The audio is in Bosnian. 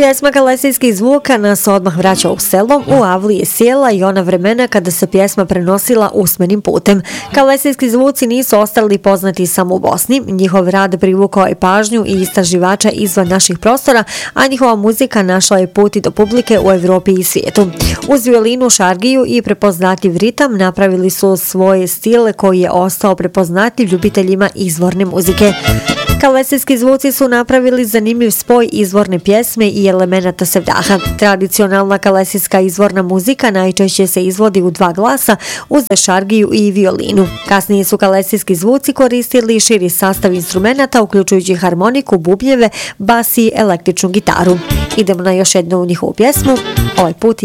Pjesma Kalesijskih zvuka nas odmah vraća u selo, u Avlije sjela i ona vremena kada se pjesma prenosila usmenim putem. Kalesijski zvuci nisu ostali poznati samo u Bosni, njihov rad privukao je pažnju i istraživača izvan naših prostora, a njihova muzika našla je put i do publike u Evropi i svijetu. Uz violinu, šargiju i prepoznatljiv ritam napravili su svoj stil koji je ostao prepoznatljiv ljubiteljima izvorne muzike. Kalesijski zvuci su napravili zanimljiv spoj izvorne pjesme i elemenata sevdaha. Tradicionalna kalesijska izvorna muzika najčešće se izvodi u dva glasa uz šargiju i violinu. Kasnije su kalesijski zvuci koristili širi sastav instrumenata uključujući harmoniku, bubnjeve, bas i električnu gitaru. Idemo na još jednu njihovu pjesmu, ovaj put